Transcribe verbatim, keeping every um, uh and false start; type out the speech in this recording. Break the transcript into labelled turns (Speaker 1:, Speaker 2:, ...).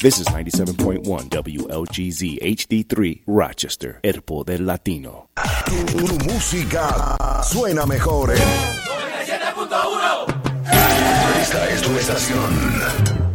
Speaker 1: This is ninety-seven point one W L G Z H D three Rochester, El Poder Latino.
Speaker 2: Tu, tu música suena mejor en
Speaker 3: noventa y siete punto uno.
Speaker 2: Esta es tu estación.